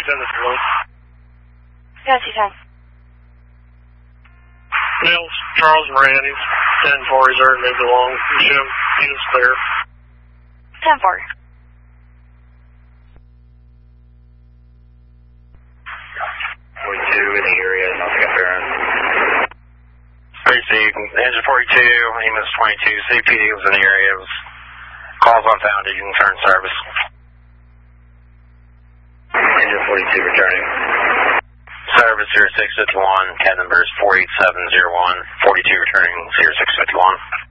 10 is really. Yeah, C10. Mills, Charles Moran, he's 10-4, he's already moved along. Jim, he was clear. 10-4. 42 in the area, nothing apparent. 3C, engine 42, EMS 22, CPD was in the area, it was calls unfounded, you can turn service. Engine 42 returning. Service 0651, CAD number is 48701, 42 returning 0651.